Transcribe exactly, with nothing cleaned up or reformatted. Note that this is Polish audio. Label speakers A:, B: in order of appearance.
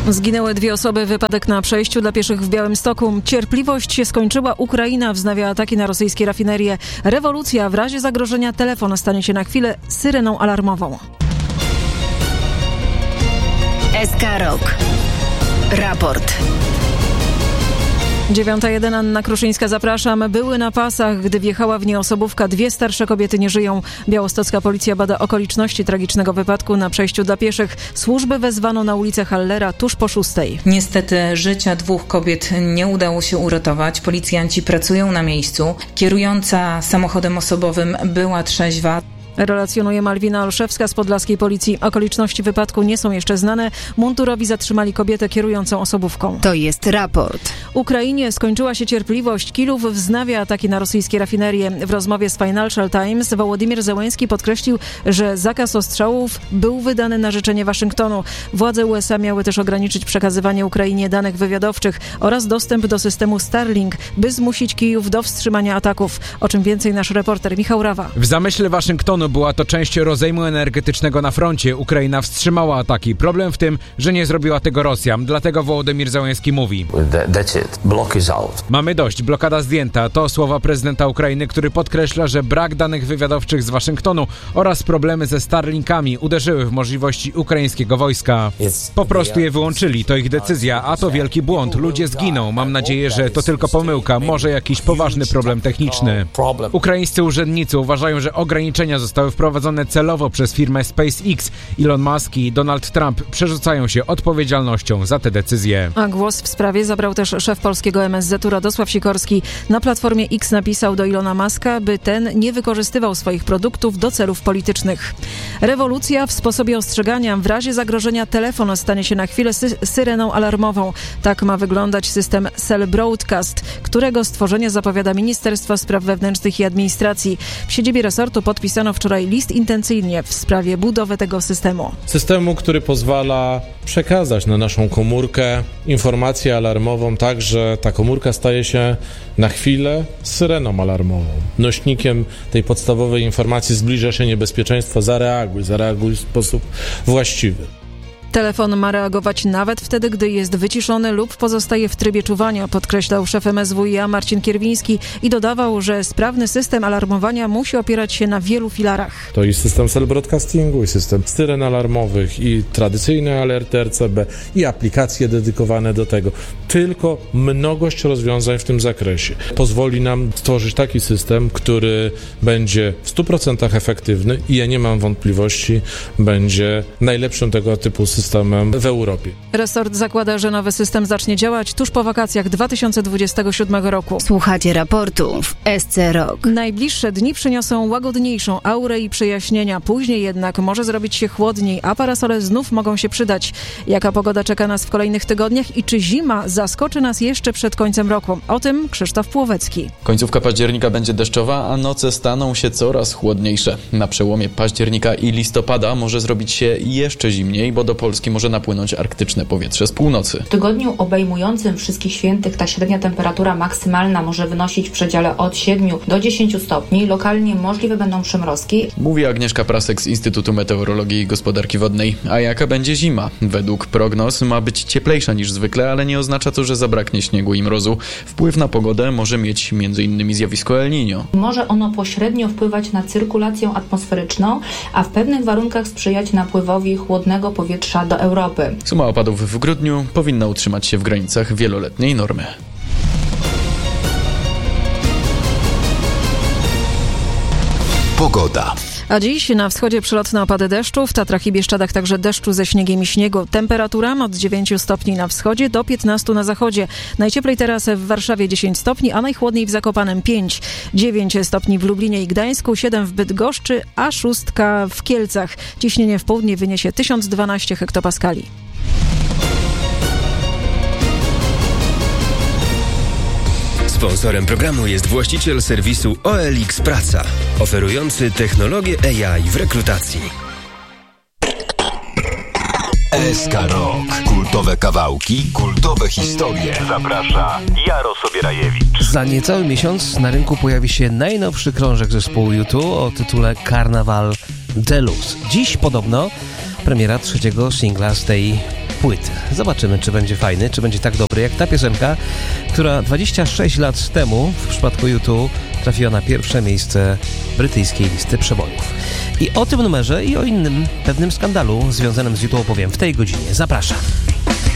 A: Zginęły dwie osoby, wypadek na przejściu dla pieszych w Białymstoku. Cierpliwość się skończyła, Ukraina wznawia ataki na rosyjskie rafinerie. Rewolucja, w razie zagrożenia telefon stanie się na chwilę syreną alarmową.
B: S K Rok. Raport.
A: dziewiąta jeden, Anna Kruszyńska, zapraszam. Były na pasach, gdy wjechała w nie osobówka. Dwie starsze kobiety nie żyją. Białostocka policja bada okoliczności tragicznego wypadku na przejściu dla pieszych. Służby wezwano na ulicę Hallera tuż po szóstej.
C: Niestety życia dwóch kobiet nie udało się uratować. Policjanci pracują na miejscu. Kierująca samochodem osobowym była trzeźwa.
A: Relacjonuje Malwina Olszewska z podlaskiej policji. Okoliczności wypadku nie są jeszcze znane. Mundurowi zatrzymali kobietę kierującą osobówką.
B: To jest raport.
A: Ukrainie skończyła się cierpliwość. Kijów wznawia ataki na rosyjskie rafinerie. W rozmowie z Financial Times Wołodymyr Zełenski podkreślił, że zakaz ostrzałów był wydany na życzenie Waszyngtonu. Władze U S A miały też ograniczyć przekazywanie Ukrainie danych wywiadowczych oraz dostęp do systemu Starlink, by zmusić Kijów do wstrzymania ataków. O czym więcej nasz reporter Michał Rawa.
D: W zamyśle Waszyngtonu była to część rozejmu energetycznego na froncie. Ukraina wstrzymała ataki. Problem w tym, że nie zrobiła tego Rosja. Dlatego Wołodymyr Zełenski mówi:
E: That's it. Block is out.
D: Mamy dość, blokada zdjęta. To słowa prezydenta Ukrainy, który podkreśla, że brak danych wywiadowczych z Waszyngtonu oraz problemy ze Starlinkami uderzyły w możliwości ukraińskiego wojska. Po prostu je wyłączyli. To ich decyzja, a to wielki błąd. Ludzie zginą. Mam nadzieję, że to tylko pomyłka. Może jakiś poważny problem techniczny. Ukraińscy urzędnicy uważają, że ograniczenia zostały wprowadzone celowo przez firmę SpaceX. Elon Musk i Donald Trump przerzucają się odpowiedzialnością za te decyzje.
A: A głos w sprawie zabrał też szef polskiego M S Z-u Radosław Sikorski. Na Platformie X napisał do Elona Muska, by ten nie wykorzystywał swoich produktów do celów politycznych. Rewolucja w sposobie ostrzegania. W razie zagrożenia telefon stanie się na chwilę sy- syreną alarmową. Tak ma wyglądać system Cell Broadcast, którego stworzenie zapowiada Ministerstwo Spraw Wewnętrznych i Administracji. W siedzibie resortu podpisano wczoraj list intencyjny w sprawie budowy tego systemu.
F: Systemu, który pozwala przekazać na naszą komórkę informację alarmową, tak że ta komórka staje się na chwilę syreną alarmową. Nośnikiem tej podstawowej informacji: zbliża się niebezpieczeństwo, zareaguj, zareaguj w sposób właściwy.
A: Telefon ma reagować nawet wtedy, gdy jest wyciszony lub pozostaje w trybie czuwania, podkreślał szef M S W i A Marcin Kierwiński i dodawał, że sprawny system alarmowania musi opierać się na wielu filarach.
F: To i system cell broadcastingu, i system syren alarmowych, i tradycyjne alerty R C B, i aplikacje dedykowane do tego. Tylko mnogość rozwiązań w tym zakresie pozwoli nam stworzyć taki system, który będzie w stu procentach efektywny i ja nie mam wątpliwości, będzie najlepszym tego typu systemem systemem w Europie.
A: Resort zakłada, że nowy system zacznie działać tuż po wakacjach dwa tysiące dwudziestego siódmego roku.
B: Słuchacie raportu w S C Rok.
A: Najbliższe dni przyniosą łagodniejszą aurę i przejaśnienia. Później jednak może zrobić się chłodniej, a parasole znów mogą się przydać. Jaka pogoda czeka nas w kolejnych tygodniach i czy zima zaskoczy nas jeszcze przed końcem roku? O tym Krzysztof Płowecki.
G: Końcówka października będzie deszczowa, a noce staną się coraz chłodniejsze. Na przełomie października i listopada może zrobić się jeszcze zimniej, bo do Polski może napłynąć arktyczne powietrze z północy.
H: W tygodniu obejmującym wszystkich świętych ta średnia temperatura maksymalna może wynosić w przedziale od siedmiu do dziesięciu stopni. Lokalnie możliwe będą przymrozki.
G: Mówi Agnieszka Prasek z Instytutu Meteorologii i Gospodarki Wodnej. A jaka będzie zima? Według prognoz ma być cieplejsza niż zwykle, ale nie oznacza to, że zabraknie śniegu i mrozu. Wpływ na pogodę może mieć między innymi zjawisko El Niño.
H: Może ono pośrednio wpływać na cyrkulację atmosferyczną, a w pewnych warunkach sprzyjać napływowi chłodnego powietrza do Europy.
G: Suma opadów w grudniu powinna utrzymać się w granicach wieloletniej normy.
I: Pogoda.
A: A dziś na wschodzie przelotne opady deszczu, w Tatrach i Bieszczadach także deszczu ze śniegiem i śniegu. Temperatura od dziewięciu stopni na wschodzie do piętnastu na zachodzie. Najcieplej teraz w Warszawie dziesięć stopni, a najchłodniej w Zakopanem pięć. dziewięć stopni w Lublinie i Gdańsku, siedem w Bydgoszczy, a szóstka w Kielcach. Ciśnienie w południe wyniesie tysiąc dwanaście hektopaskali.
I: Sponsorem programu jest właściciel serwisu O L X Praca, oferujący technologię A I w rekrutacji. S K Rok. Kultowe kawałki, kultowe historie.
J: Zaprasza Jaro Sobierajewicz.
K: Za niecały miesiąc na rynku pojawi się najnowszy krążek zespołu U dwa o tytule Carnaval Deluxe. Dziś podobno premiera trzeciego singla z tej płyty. Zobaczymy, czy będzie fajny, czy będzie tak dobry jak ta piosenka, która dwadzieścia sześć lat temu w przypadku U dwa trafiła na pierwsze miejsce brytyjskiej listy przebojów. I o tym numerze i o innym pewnym skandalu związanym z U dwa opowiem w tej godzinie. Zapraszam.